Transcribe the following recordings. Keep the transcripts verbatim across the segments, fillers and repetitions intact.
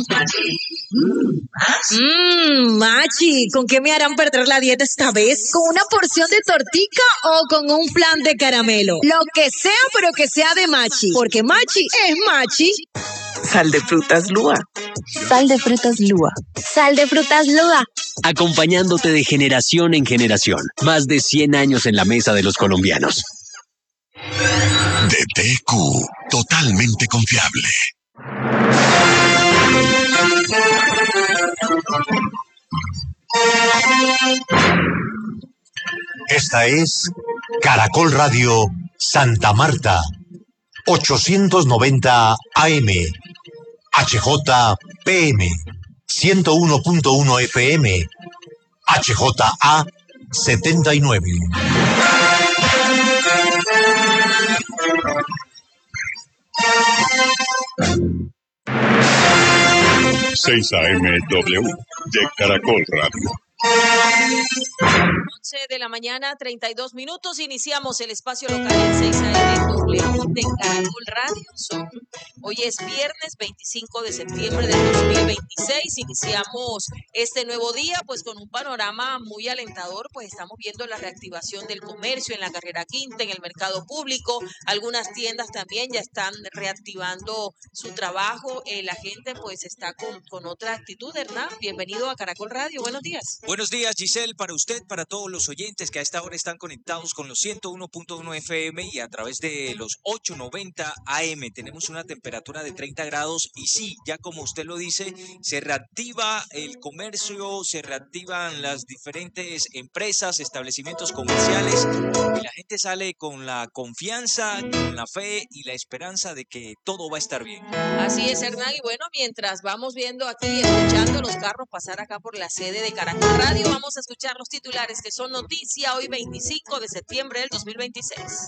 Mmm, Machi, ¿con qué me harán perder la dieta esta vez? ¿Con una porción de tortica o con un flan de caramelo? Lo que sea, pero que sea de Machi, porque Machi es Machi. Sal de frutas Lua. Sal de frutas Lua. Sal de frutas Lua. Acompañándote de generación en generación. Más de cien años en la mesa de los colombianos. D T Q, totalmente confiable. Esta es Caracol Radio Santa Marta, ochocientos noventa A M, H J P M, ciento uno punto uno F M, H J A setenta y nueve. seis A M W de Caracol Radio. once de la mañana, treinta y dos minutos. Iniciamos el espacio local en seis A M W de Caracol Radio. Son, hoy es viernes veinticinco de septiembre del dos mil veintiséis. Iniciamos este nuevo día pues con un panorama muy alentador. Pues estamos viendo la reactivación del comercio en la carrera quinta, en el mercado público. Algunas tiendas también ya están reactivando su trabajo. Eh, la gente pues está con, con otra actitud. Hernán, bienvenido a Caracol Radio. Buenos días. Buenos días, Giselle, para usted, para todos los oyentes que a esta hora están conectados con los ciento uno punto uno F M y a través de los ochocientos noventa A M. Tenemos una temperatura de treinta grados y sí, ya como usted lo dice, se reactiva el comercio, se reactivan las diferentes empresas, establecimientos comerciales y la gente sale con la confianza, con la fe y la esperanza de que todo va a estar bien. Así es, Hernán, y bueno, mientras vamos viendo aquí, escuchando los carros pasar acá por la sede de Caracol Radio, vamos a escuchar los titulares que son noticia hoy veinticinco de septiembre del dos mil veintiséis.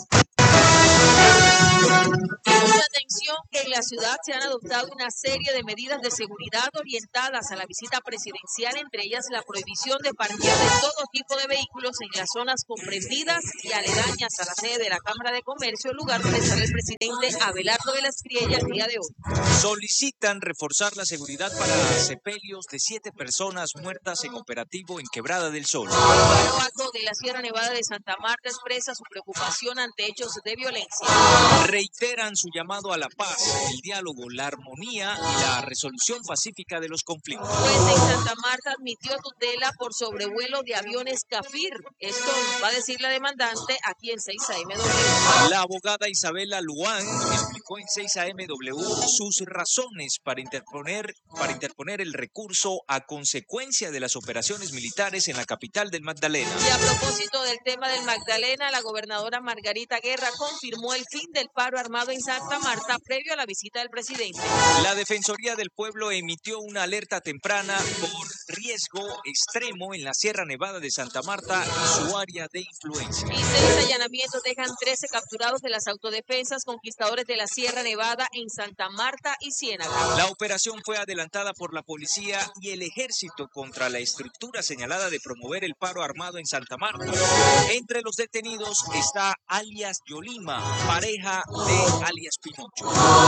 Mucha atención que en la ciudad se han adoptado una serie de medidas de seguridad orientadas a la visita presidencial, entre ellas la prohibición de parqueo de todo tipo de vehículos en las zonas comprendidas y aledañas a la sede de la Cámara de Comercio, lugar donde sale el presidente Abelardo de la Espriella el día de hoy. Solicitan reforzar la seguridad para sepelios de siete personas muertas en operativo en Quebrada del Sol. El Paro Alto de la Sierra Nevada de Santa Marta expresa su preocupación ante hechos de violencia. Reiteran su llamado a la paz, el diálogo, la armonía y la resolución pacífica de los conflictos. Juez en Santa Marta admitió tutela por sobrevuelo de aviones Cafir. Esto va a decir la demandante aquí en seis A M W. La abogada Isabela Luán explicó en seis A M W sus razones para interponer, para interponer el recurso a consecuencia de las operaciones militares en la capital del Magdalena. Y a propósito del tema del Magdalena, la gobernadora Margarita Guerra confirmó el fin del paro armado en Santa Marta previo a la visita del presidente. La Defensoría del Pueblo emitió una alerta temprana por riesgo extremo en la Sierra Nevada de Santa Marta y su área de influencia. Y seis allanamientos dejan trece capturados de las autodefensas conquistadores de la Sierra Nevada en Santa Marta y Ciénaga. La operación fue adelantada por la policía y el ejército contra la estructura señalada de promover el paro armado en Santa Marta. Entre los detenidos está alias Yolima, pareja de alias Pinocho.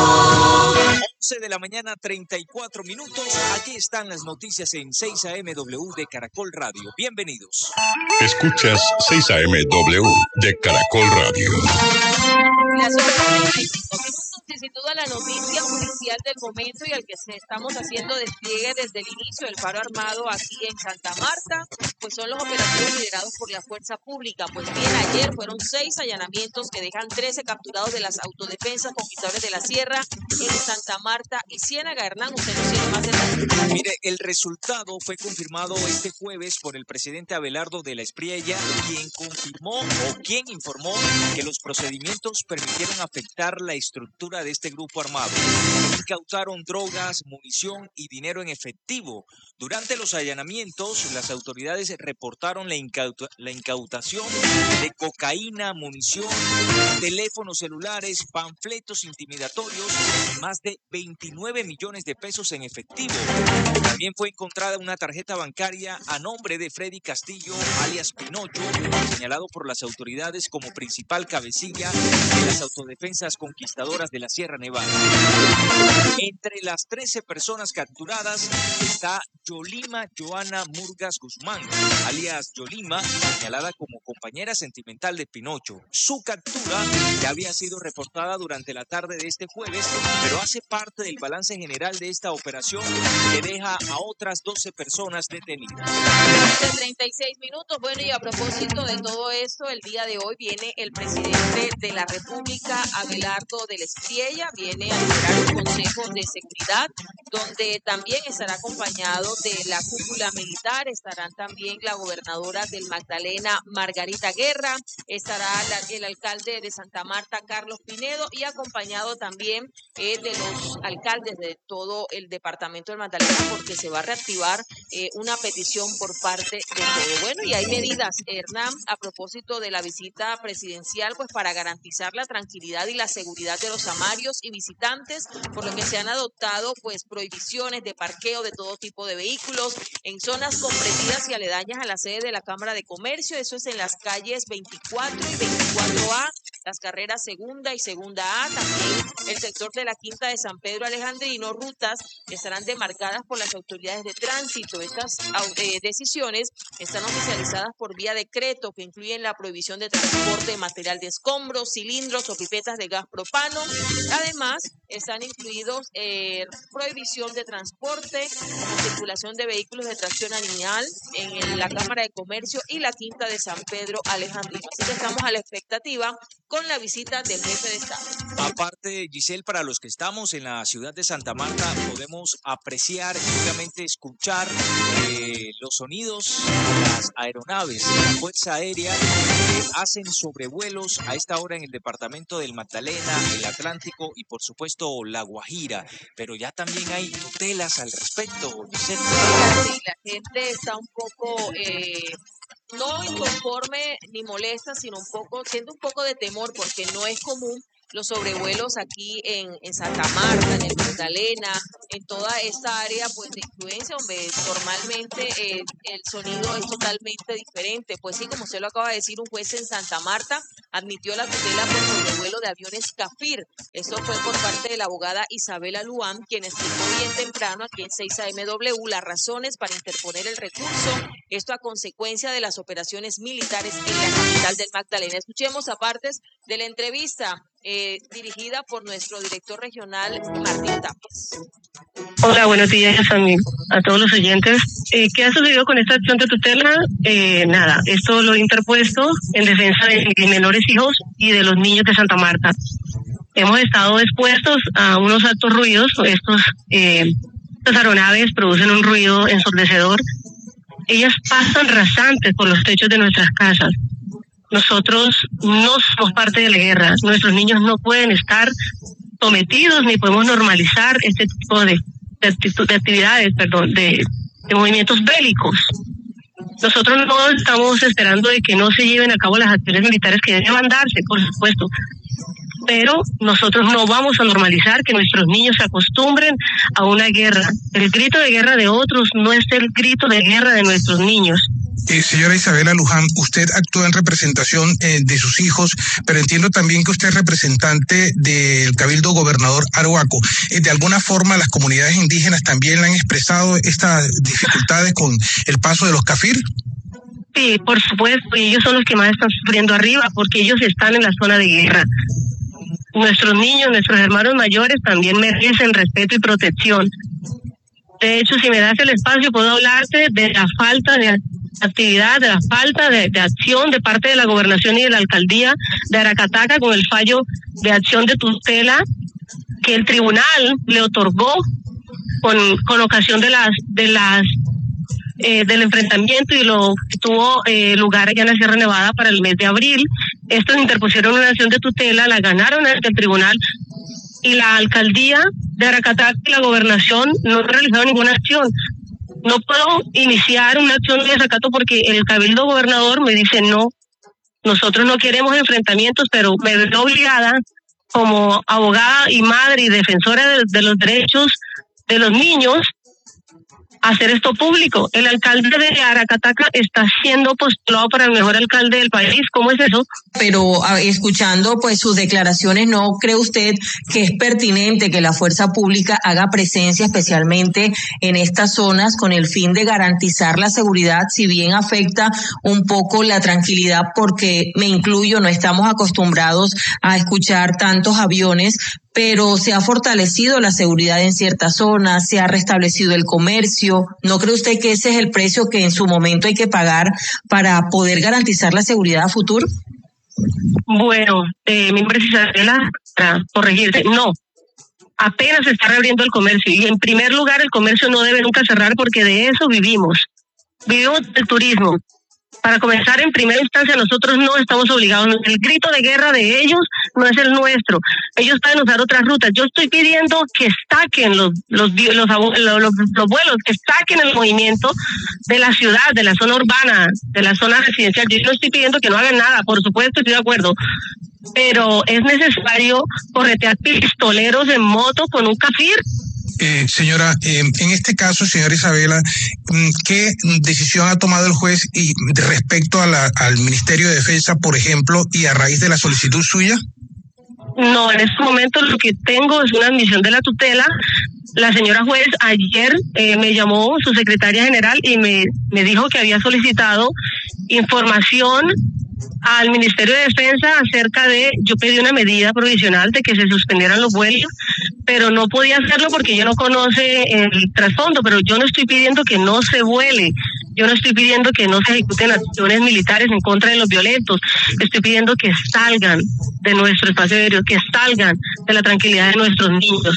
once de la mañana, treinta y cuatro minutos. Aquí están las noticias en seis A M W de Caracol Radio. Bienvenidos. Escuchas seis A M W de Caracol Radio. Las treinta y cinco minutos y sin duda la noticia oficial del momento y al que se estamos haciendo despliegue desde el inicio del paro armado aquí en Santa Marta, pues son los operativos liderados por la fuerza pública. Pues bien, ayer fueron seis allanamientos que dejan trece capturados de las autodefensas conquistadores de la Sierra en Santa Marta y Ciénaga. Hernán, usted nos tiene más detalles. Mire, el resultado fue confirmado este jueves por el presidente Abelardo de la Espriella, quien confirmó o quien informó que los procedimientos permitieron afectar la estructura de este grupo armado. Incautaron drogas, munición y dinero en efectivo. Durante los allanamientos, las autoridades reportaron la, incauta, la incautación de cocaína, munición, teléfonos celulares, panfletos intimidatorios y más de veintinueve millones de pesos en efectivo. También fue encontrada una tarjeta bancaria a nombre de Freddy Castillo, alias Pinocho, señalado por las autoridades como principal cabecilla de las autodefensas conquistadoras de la Sierra Sierra Nevada. Entre las trece personas capturadas está Yolima Joana Murgas Guzmán, alias Yolima, señalada como compañera sentimental de Pinocho. Su captura ya había sido reportada durante la tarde de este jueves, pero hace parte del balance general de esta operación que deja a otras doce personas detenidas. treinta y seis minutos. Bueno, y a propósito de todo esto, el día de hoy viene el presidente de la República, Abelardo de la Espriella, viene a liderar un consejo de seguridad, donde también estará acompañado de la cúpula militar, estarán también la gobernadora del Magdalena, Margarita Guerra, estará la, el alcalde de Santa Marta, Carlos Pinedo, y acompañado también eh, de los alcaldes de todo el departamento del Magdalena, porque se va a reactivar eh, una petición por parte de todo. Bueno, y hay medidas, Hernán, a propósito de la visita presidencial, pues para garantizar la tranquilidad y la seguridad de los samarios y visitantes, por lo que se han adoptado pues prohibiciones de parqueo de todo tipo de vehículos en zonas comprendidas y aledañas a la sede de la Cámara de Comercio. Eso es en las calles veinticuatro y veinticuatro A, las carreras segunda y segunda A, también el sector de la Quinta de San Pedro Alejandrino. Rutas estarán demarcadas por las autoridades de tránsito. Estas eh, decisiones están oficializadas por vía decreto, que incluyen la prohibición de transporte de material de escombros, cilindros o pipetas de gas propano. Además, están incluidos eh, prohibición de transporte o circulación de vehículos de tracción animal en la Cámara de Comercio y la Quinta de San Pedro Alejandrino. Así que estamos a la expectativa con la visita del jefe de Estado. Aparte, Giselle, para los que estamos en la ciudad de Santa Marta, podemos apreciar y obviamente escuchar eh, los sonidos de las aeronaves de la Fuerza Aérea que hacen sobrevuelos a esta hora en el departamento del Magdalena, el Atlántico y por supuesto La Guajira. Pero ya también hay tutelas al respecto, Giselle. Sí, la gente está un poco... Eh... no inconforme ni molesta, sino un poco, siente un poco de temor, porque no es común los sobrevuelos aquí en, en Santa Marta, en el Magdalena, en toda esta área pues de influencia, donde normalmente eh, el sonido es totalmente diferente. Pues sí, como usted lo acaba de decir, un juez en Santa Marta admitió la tutela por sobrevuelo de aviones Cafir. Esto fue por parte de la abogada Isabela Luán, quien explicó bien temprano aquí en seis A M W las razones para interponer el recurso, esto a consecuencia de las operaciones militares en la capital del Magdalena. Escuchemos a partes de la entrevista eh, dirigida por nuestro director regional, Martín Tapas. Hola, buenos días a, mi, a todos los oyentes. Eh, ¿Qué ha sucedido con esta acción de tutela? Eh, nada, esto lo he interpuesto en defensa de mis menores hijos y de los niños de Santa Marta. Hemos estado expuestos a unos altos ruidos. Estos, eh, estas aeronaves producen un ruido ensordecedor. Ellas pasan rasantes por los techos de nuestras casas. Nosotros no somos parte de la guerra. Nuestros niños no pueden estar sometidos ni podemos normalizar este tipo de, de, de actividades, perdón, de, de movimientos bélicos. Nosotros no estamos esperando de que no se lleven a cabo las acciones militares que deben darse, por supuesto, pero nosotros no vamos a normalizar que nuestros niños se acostumbren a una guerra. El grito de guerra de otros no es el grito de guerra de nuestros niños. Eh, señora Isabela Luján, usted actúa en representación eh, de sus hijos, pero entiendo también que usted es representante del Cabildo Gobernador Arhuaco. Eh, de alguna forma, las comunidades indígenas también le han expresado estas dificultades con el paso de los Cafir. Sí, por supuesto, y ellos son los que más están sufriendo arriba, porque ellos están en la zona de guerra. Nuestros niños, nuestros hermanos mayores también merecen respeto y protección. De hecho, si me das el espacio, puedo hablarte de la falta de actividad, de la falta de, de acción de parte de la gobernación y de la alcaldía de Aracataca con el fallo de acción de tutela que el tribunal le otorgó con, con ocasión de las de las eh, del enfrentamiento y lo que tuvo eh, lugar allá en la Sierra Nevada para el mes de abril. Estos interpusieron una acción de tutela, la ganaron ante el tribunal y la alcaldía de Aracataca y la gobernación no realizaron ninguna acción. No puedo iniciar una acción de desacato porque el cabildo gobernador me dice no, nosotros no queremos enfrentamientos, pero me veo obligada como abogada y madre y defensora de, de los derechos de los niños hacer esto público. El alcalde de Aracataca está siendo postulado para el mejor alcalde del país. ¿Cómo es eso? Pero a, escuchando pues sus declaraciones, ¿no cree usted que es pertinente que la fuerza pública haga presencia especialmente en estas zonas con el fin de garantizar la seguridad, si bien afecta un poco la tranquilidad, porque me incluyo, no estamos acostumbrados a escuchar tantos aviones, pero se ha fortalecido la seguridad en ciertas zonas, se ha restablecido el comercio? ¿No cree usted que ese es el precio que en su momento hay que pagar para poder garantizar la seguridad a futuro? Bueno, eh, mi precisación para corregirte, no. Apenas se está reabriendo el comercio y en primer lugar el comercio no debe nunca cerrar porque de eso vivimos. Vivimos del turismo. Para comenzar, en primera instancia, nosotros no estamos obligados. El grito de guerra de ellos no es el nuestro. Ellos pueden usar otras rutas. Yo estoy pidiendo que saquen los los, los, los, los, los vuelos, que saquen el movimiento de la ciudad, de la zona urbana, de la zona residencial. Yo no estoy pidiendo que no hagan nada, por supuesto, estoy de acuerdo. Pero es necesario corretear pistoleros en moto con un cafir. Eh, señora, eh, en este caso, señora Isabela, ¿qué decisión ha tomado el juez y respecto a la, al Ministerio de Defensa, por ejemplo, y a raíz de la solicitud suya? No, en este momento lo que tengo es una admisión de la tutela. La señora juez ayer eh, me llamó su secretaria general y me, me dijo que había solicitado información al Ministerio de Defensa acerca de, yo pedí una medida provisional de que se suspendieran los vuelos, pero no podía hacerlo porque yo no conoce el trasfondo, pero yo no estoy pidiendo que no se vuele, yo no estoy pidiendo que no se ejecuten acciones militares en contra de los violentos, estoy pidiendo que salgan de nuestro espacio aéreo, que salgan de la tranquilidad de nuestros niños.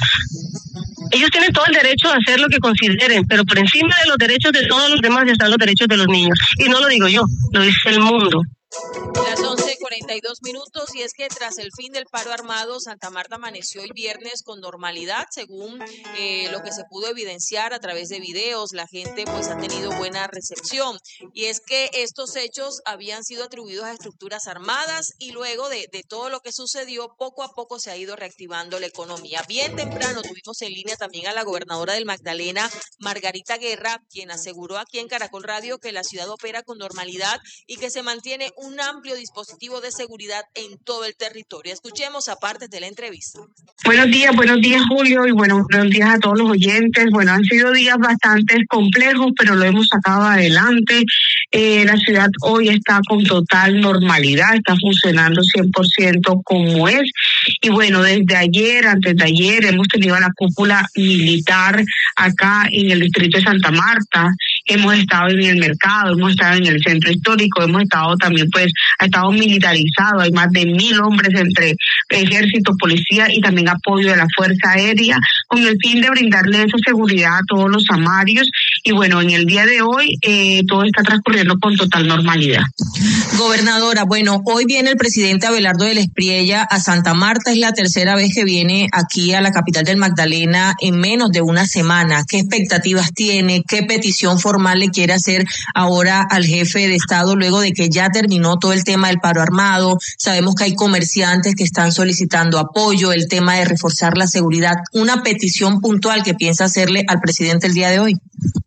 Ellos tienen todo el derecho a hacer lo que consideren, pero por encima de los derechos de todos los demás están los derechos de los niños. Y no lo digo yo, lo dice el mundo. Las once cuarenta y dos minutos, y es que tras el fin del paro armado, Santa Marta amaneció el viernes con normalidad, según eh, lo que se pudo evidenciar a través de videos. La gente pues ha tenido buena recepción, y es que estos hechos habían sido atribuidos a estructuras armadas, y luego de, de todo lo que sucedió, poco a poco se ha ido reactivando la economía. Bien temprano tuvimos en línea también a la gobernadora del Magdalena, Margarita Guerra, quien aseguró aquí en Caracol Radio que la ciudad opera con normalidad y que se mantiene un amplio dispositivo de seguridad en todo el territorio. Escuchemos a partes de la entrevista. Buenos días, buenos días Julio, y bueno, buenos días a todos los oyentes. Bueno, han sido días bastante complejos, pero lo hemos sacado adelante. Eh, la ciudad hoy está con total normalidad, está funcionando cien por ciento como es. Y bueno, desde ayer, antes de ayer, hemos tenido la cúpula militar acá en el distrito de Santa Marta. Hemos estado en el mercado, hemos estado en el centro histórico, hemos estado también, pues, ha estado militarizado. Hay más de mil hombres entre ejército, policía y también apoyo de la Fuerza Aérea, con el fin de brindarle esa seguridad a todos los samarios. Y bueno, en el día de hoy eh, todo está transcurriendo con total normalidad. Gobernadora, bueno, hoy viene el presidente Abelardo de la Espriella a Santa Marta. Es la tercera vez que viene aquí a la capital del Magdalena en menos de una semana. ¿Qué expectativas tiene? ¿Qué petición formal le quiere hacer ahora al jefe de Estado luego de que ya terminó todo el tema del paro armado? Sabemos que hay comerciantes que están solicitando apoyo, el tema de reforzar la seguridad. ¿Una petición puntual que piensa hacerle al presidente el día de hoy?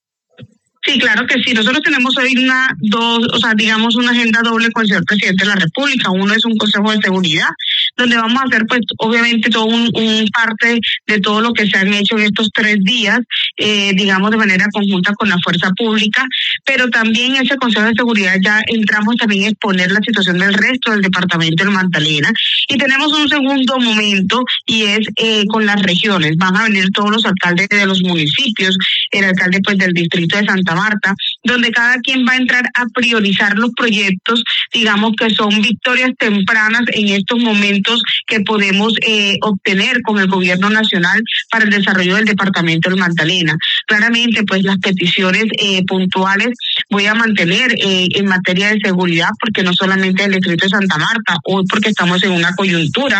Sí, claro que sí. Nosotros tenemos hoy una, dos, o sea, digamos una agenda doble con el señor presidente de la República. Uno es un consejo de seguridad, donde vamos a hacer, pues, obviamente todo un, un parte de todo lo que se han hecho en estos tres días, eh, digamos, de manera conjunta con la fuerza pública, pero también ese consejo de seguridad ya entramos también a exponer la situación del resto del departamento del Magdalena, y tenemos un segundo momento, y es eh, con las regiones. Van a venir todos los alcaldes de los municipios, el alcalde, pues, del distrito de Santa Marta, donde cada quien va a entrar a priorizar los proyectos, digamos, que son victorias tempranas en estos momentos que podemos eh, obtener con el gobierno nacional para el desarrollo del departamento del Magdalena. Claramente, pues, las peticiones eh, puntuales voy a mantener eh, en materia de seguridad, porque no solamente el distrito de Santa Marta, hoy porque estamos en una coyuntura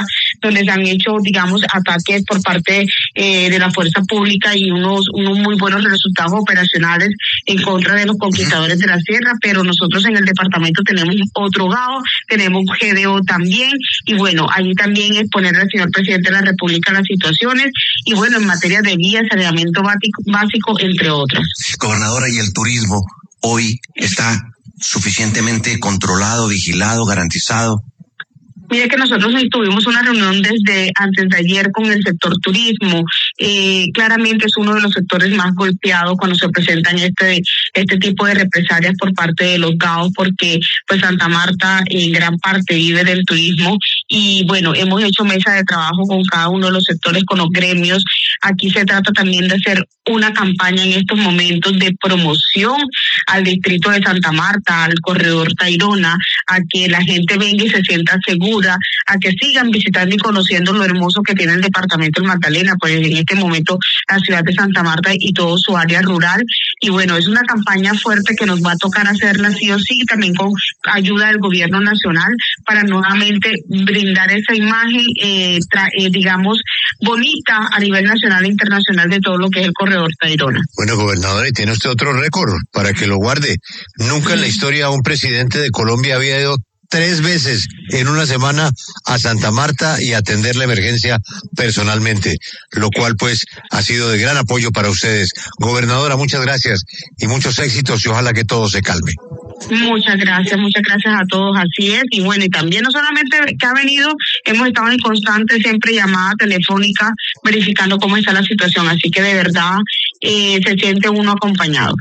donde se han hecho, digamos, ataques por parte eh, de la fuerza pública y unos, unos muy buenos resultados operacionales en contra de los conquistadores de la sierra, pero nosotros en el departamento tenemos otro GAO, tenemos G D O también, y bueno, ahí también exponer al señor presidente de la República las situaciones, y bueno, en materia de vías, saneamiento básico, básico, entre otras. Gobernadora, ¿y el turismo hoy está suficientemente controlado, vigilado, garantizado? Mire que nosotros tuvimos una reunión desde antes de ayer con el sector turismo. Eh, claramente es uno de los sectores más golpeados cuando se presentan este este tipo de represalias por parte de los GAO, porque pues Santa Marta en gran parte vive del turismo, y bueno, hemos hecho mesa de trabajo con cada uno de los sectores, con los gremios. Aquí se trata también de hacer una campaña en estos momentos de promoción al distrito de Santa Marta, al corredor Tayrona, a que la gente venga y se sienta segura, a que sigan visitando y conociendo lo hermoso que tiene el departamento del Magdalena, pues en este momento la ciudad de Santa Marta y todo su área rural. Y bueno, es una campaña fuerte que nos va a tocar hacerla sí o sí, también con ayuda del gobierno nacional, para nuevamente brindar esa imagen, eh, tra- eh, digamos, bonita a nivel nacional e internacional de todo lo que es el corredor Tayrona. Bueno, gobernadora, y tiene usted otro récord para que lo guarde. Nunca en la historia un presidente de Colombia había ido tres veces en una semana a Santa Marta y atender la emergencia personalmente, lo cual pues ha sido de gran apoyo para ustedes. Gobernadora, muchas gracias y muchos éxitos, y ojalá que todo se calme. Muchas gracias, muchas gracias a todos, así es. Y bueno, y también no solamente que ha venido, hemos estado en constante siempre llamada telefónica verificando cómo está la situación, así que de verdad eh, se siente uno acompañado.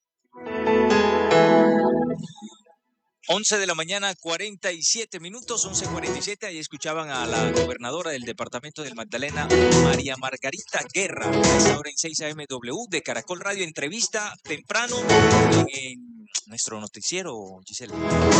once de la mañana, cuarenta y siete minutos, once cuarenta y siete. Ahí escuchaban a la gobernadora del departamento del Magdalena, María Margarita Guerra, ahora en seis A M W de Caracol Radio. Entrevista temprano en nuestro noticiero, Giselle.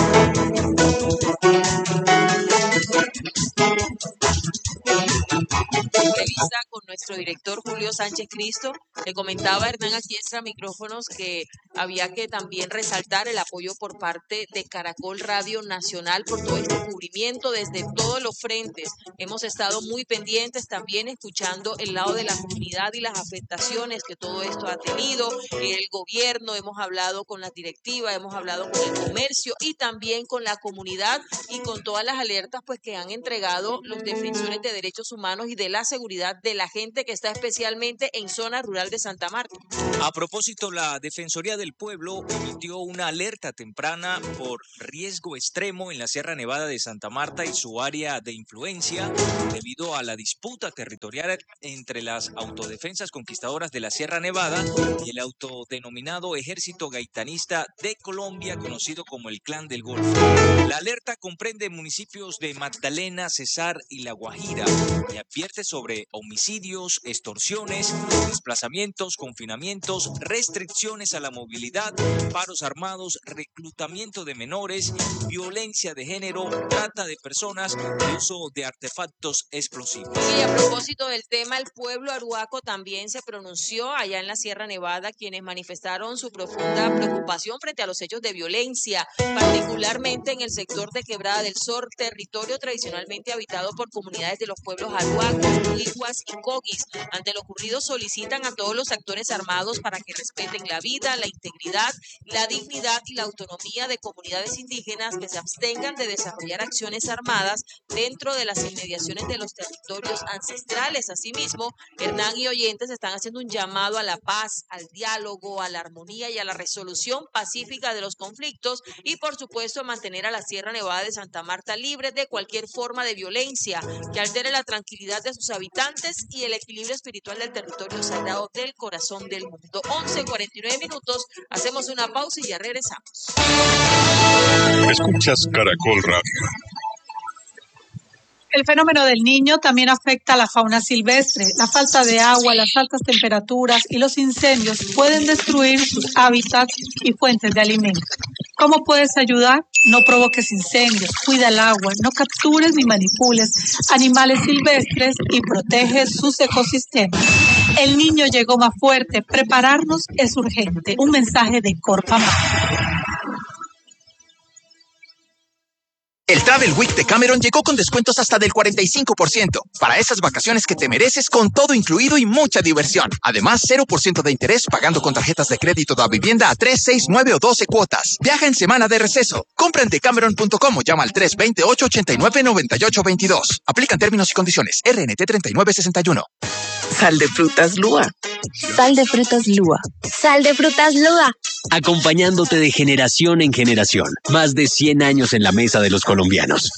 Entrevista con nuestro director Julio Sánchez Cristo. Le comentaba Hernán aquí extra micrófonos que había que también resaltar el apoyo por parte de Caracol Radio Nacional por todo este cubrimiento desde todos los frentes. Hemos estado muy pendientes también escuchando el lado de la comunidad y las afectaciones que todo esto ha tenido. El gobierno, hemos hablado con la directiva, hemos hablado con el comercio y también con la comunidad y con todas las alertas pues que han entregado los defensores de derechos humanos y de la seguridad de la gente que está especialmente en zona rural de Santa Marta. A propósito, la Defensoría del Pueblo emitió una alerta temprana por riesgo extremo en la Sierra Nevada de Santa Marta y su área de influencia debido a la disputa territorial entre las autodefensas conquistadoras de la Sierra Nevada y el autodenominado Ejército Gaitanista de Colombia, conocido como el Clan del Golfo. La alerta comprende municipios de Magdalena, Cesar y La Guajira y advierte sobre homicidios, extorsiones, desplazamientos, confinamientos, restricciones a la movilidad, paros armados, reclutamiento de menores, violencia de género, trata de personas y uso de artefactos explosivos. Y a propósito del tema, el pueblo arhuaco también se pronunció allá en la Sierra Nevada, quienes manifestaron su profunda preocupación frente a los hechos de violencia, particularmente en el sector de Quebrada del Sor, territorio tradicionalmente habitado por comunidades de los pueblos arhuacos, licuas y coguis. Ante lo ocurrido solicitan a todos los actores armados para que respeten la vida, la integridad, la dignidad y la autonomía de comunidades indígenas, que se abstengan de desarrollar acciones armadas dentro de las inmediaciones de los territorios ancestrales. Asimismo, Hernán y oyentes están haciendo un llamado a la paz, al diálogo, a la armonía y a la resolución pacífica de los conflictos y, por supuesto, mantener a la Sierra Nevada de Santa Marta libre de cualquier forma de violencia que altere la tranquilidad de sus habitantes y el equilibrio espiritual del territorio sagrado del corazón del mundo. once cuarenta y nueve minutos, hacemos una pausa y ya regresamos. Escuchas Caracol Radio. El fenómeno del Niño también afecta a la fauna silvestre. La falta de agua, las altas temperaturas y los incendios pueden destruir sus hábitats y fuentes de alimento. ¿Cómo puedes ayudar? No provoques incendios, cuida el agua, no captures ni manipules animales silvestres y protege sus ecosistemas. El Niño llegó más fuerte. Prepararnos es urgente. Un mensaje de Corpamar. El Travel Week de Cameron llegó con descuentos hasta del cuarenta y cinco por ciento. Para esas vacaciones que te mereces con todo incluido y mucha diversión. Además, cero por ciento de interés pagando con tarjetas de crédito de vivienda a tres, seis, nueve o doce cuotas. Viaja en semana de receso. Compra en decameron punto com o llama al tres dos cero, ocho ocho nueve, nueve ocho dos dos. Aplican términos y condiciones. R N T treinta y nueve sesenta y uno. Sal de frutas Lua. Sal de frutas Lua. Sal de frutas Lua. Acompañándote de generación en generación. Más de cien años en la mesa de los colombianos.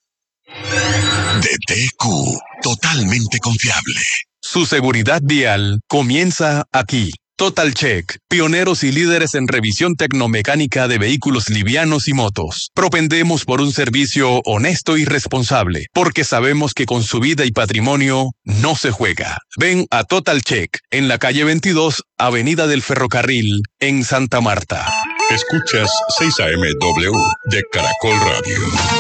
D T Q, totalmente confiable. Su seguridad vial comienza aquí. Total Check, pioneros y líderes en revisión tecnomecánica de vehículos livianos y motos. Propendemos por un servicio honesto y responsable, porque sabemos que con su vida y patrimonio no se juega. Ven a Total Check, en la calle veintidós, Avenida del Ferrocarril, en Santa Marta. Escuchas seis A M W de Caracol Radio.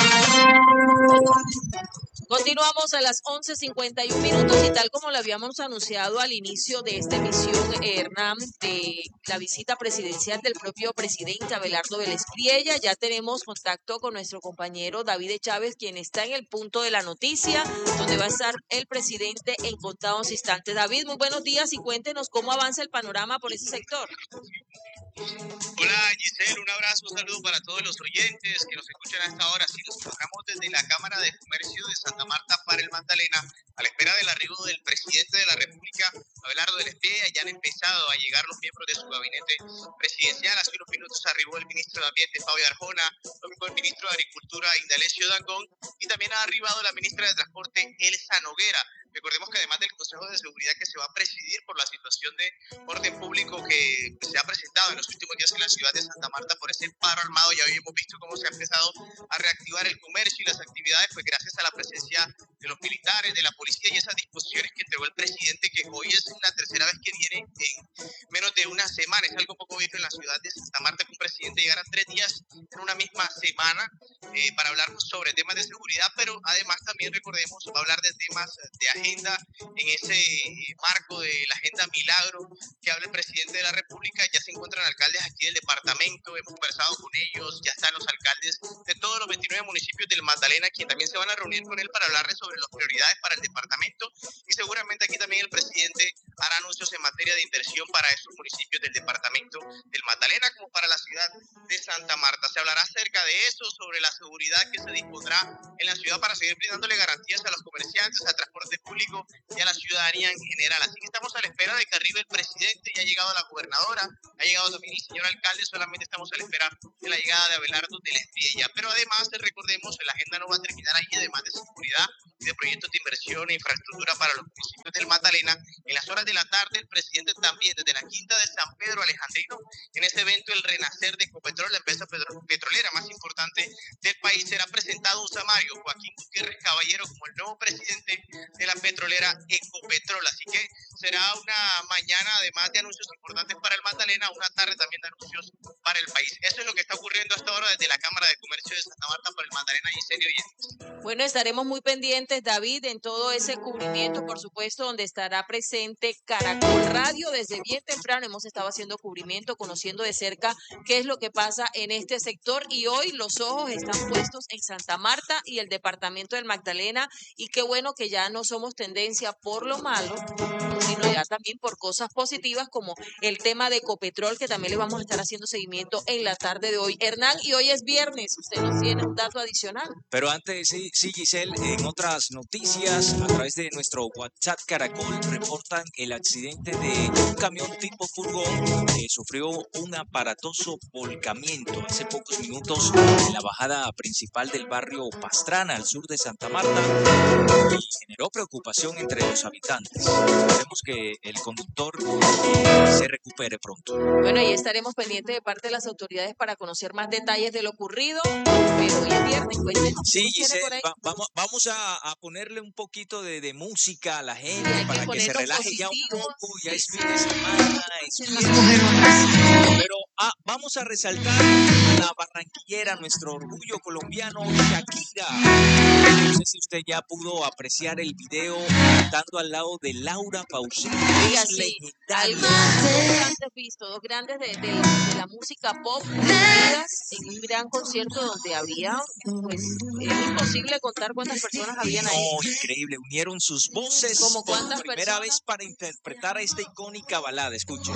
Continuamos a las once cincuenta y un minutos y tal como lo habíamos anunciado al inicio de esta emisión, eh, Hernán, de la visita presidencial del propio presidente Abelardo Vélez Priella, ya tenemos contacto con nuestro compañero David Chávez, quien está en el punto de la noticia, donde va a estar el presidente en contados instantes. David, muy buenos días y cuéntenos cómo avanza el panorama por ese sector. Hola Giselle, un abrazo, un saludo para todos los oyentes que nos escuchan a esta hora. Si nos colocamos desde la Cámara de Comercio de Santa Marta para el Magdalena, a la espera del arribo del presidente de la República, Abelardo Vélez Priella, ya han empezado a llegar los miembros de su gabinete presidencial. Hace unos minutos arribó el ministro de Ambiente, Fabio Arjona, lo mismo el ministro de Agricultura, Indalecio Dangond, y también ha arribado la ministra de Transporte, Elsa Noguera. Recordemos que además del Consejo de Seguridad que se va a presidir por la situación de orden público que pues, se ha presentado en los últimos días en la ciudad de Santa Marta por ese paro armado, ya hoy hemos visto cómo se ha empezado a reactivar el comercio y las actividades, pues gracias a la presencia de los militares, de la policía y esas disposiciones que entregó el presidente, que hoy es la tercera vez que viene en menos de una semana. Es algo poco visto en la ciudad de Santa Marta que un presidente llegara tres días en una misma semana eh, para hablar sobre temas de seguridad, pero además también recordemos va a hablar de temas de agenda en ese marco de la agenda Milagro que habla el presidente de la República. Ya se encuentran alcaldes aquí del departamento, hemos conversado con ellos, ya están los alcaldes de todos los veintinueve municipios del Magdalena, quien también se van a reunir con él para hablarles sobre las prioridades para el departamento, y seguramente aquí también el presidente hará anuncios en materia de inversión para esos municipios del departamento del Magdalena como para la ciudad de Santa Marta. Se hablará acerca de eso, sobre la seguridad que se dispondrá en la ciudad para seguir brindándole garantías a los comerciantes, al transporte público y a la ciudadanía en general. Así que estamos a la espera de que arribe el presidente. Ya ha llegado la gobernadora, ha llegado también el señor alcalde, solamente estamos a la espera de la llegada de Abelardo Vélez Priella. Pero además, recordemos, la agenda no va a terminar ahí, además de seguridad y de proyectos de inversión e infraestructura para los municipios del Magdalena. En las horas de la tarde, el presidente también, desde la Quinta de San Pedro Alejandrino, en ese evento, el Renacer de Ecopetrol, la empresa petrolera más importante del país, será presentado un Samario, Joaquín Gutiérrez Caballero, como el nuevo presidente de la petrolera Ecopetrol. Así que será una mañana, además de anuncios importantes para el Magdalena, una tarde también de anuncios para el país. Eso es lo que está ocurriendo hasta ahora desde la Cámara de Comercio de Santa Marta para el Magdalena y serio oyentes. Bueno, estaremos muy pendientes, David, en todo ese cubrimiento, por supuesto, donde estará presente Caracol Radio. Desde bien temprano hemos estado haciendo cubrimiento, conociendo de cerca qué es lo que pasa en este sector, y hoy los ojos están puestos en Santa Marta y el departamento del Magdalena, y qué bueno que ya no somos tendencia por lo malo, sino ya también por cosas positivas como el tema de Ecopetrol, que también le vamos a estar haciendo seguimiento en la tarde de hoy. Hernán, y hoy es viernes, usted nos tiene un dato adicional. Pero antes, sí, sí, Giselle, en otras noticias, a través de nuestro WhatsApp Caracol, reportan el accidente de un camión tipo furgón que sufrió un aparatoso volcamiento hace pocos minutos en la bajada principal del barrio Pastrana, al sur de Santa Marta, y generó preocupación entre los habitantes. Esperemos que el conductor eh, se recupere pronto. Bueno, ahí estaremos pendientes de parte de las autoridades para conocer más detalles de lo ocurrido, pero hoy es viernes, cuéntenos. Sí, Giselle, va, vamos, vamos a, a ponerle un poquito de, de música a la gente para que, que se relaje positivo. Ya un poco, ya es fin de semana, es viernes. Pero Ah, vamos a resaltar a la barranquillera, nuestro orgullo colombiano, Shakira. No sé si usted ya pudo apreciar el video cantando al lado de Laura Pausini. Sí, así, algo, dos grandes vistos, dos grandes de, de, de la música pop unidas en un gran concierto donde había, pues, es imposible contar cuántas personas habían ahí. No, increíble, unieron sus voces ¿Cómo por cuántas primera personas? vez para interpretar a esta icónica balada. Escuchen.